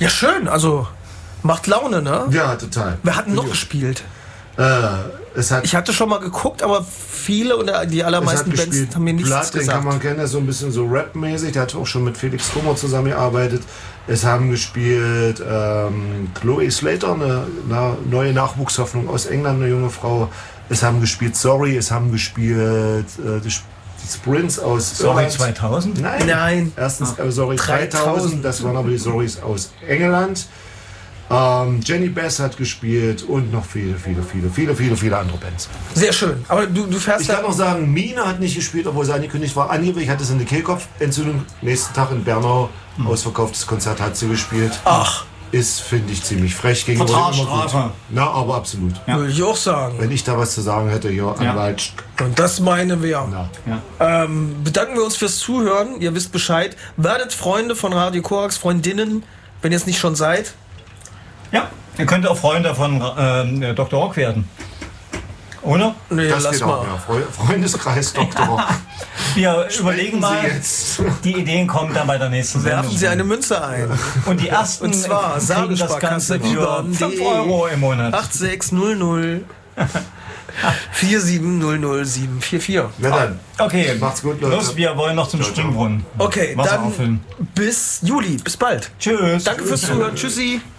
Ja, schön, also macht Laune, ne? Ja, total. Wir hatten noch gespielt. Ich hatte schon mal geguckt, aber viele oder die allermeisten Bands haben mir nichts gesagt. Den kann man kennen, der ist so ein bisschen so Rap-mäßig. Der hat auch schon mit Felix Kummer zusammengearbeitet. Es haben gespielt Chloe Slater, eine neue Nachwuchshoffnung aus England, eine junge Frau. Es haben gespielt Sorry, es haben gespielt die Sprints aus Sorry Irland. 2000? Nein. Erstens Sorry 3000, das waren aber die Sorrys aus England. Jenny Bess hat gespielt und noch viele andere Bands. Sehr schön. Aber du fährst Ich kann noch sagen, Mine hat nicht gespielt, obwohl sie angekündigt war. Angeblich hatte sie eine Kehlkopfentzündung. Nächsten Tag in Bernau, ausverkauftes Konzert, hat sie gespielt. Ach. Ist, finde ich, ziemlich frech gegenüber. Vertragsstrafe. Na, aber absolut. Ja. Würde ich auch sagen. Wenn ich da was zu sagen hätte, ja, Anwalt. Und das meinen wir. Ja. Bedanken wir uns fürs Zuhören. Ihr wisst Bescheid. Werdet Freunde von Radio Korax, Freundinnen, wenn ihr es nicht schon seid. Ja, ihr könnt auch Freunde von Dr. Rock werden. Oder? Nee, Das lass geht mal. auch, ja. Freundeskreis Dr. Rock. Wir überlegen mal, Sie jetzt. die Ideen kommen dann bei der nächsten Sendung. Werfen Sie eine Münze ein. Und die ersten Und zwar kriegen das Ganze für Sparkasse 5 Euro im Monat. 8600 4700744. Na dann. Okay, Macht's gut, Leute. los, wir wollen noch zum Ciao, ciao. Springbrunnen. Okay, Wasser dann auffüllen. bis Juli. Bis bald. Tschüss. Danke fürs Zuhören. Tschüssi.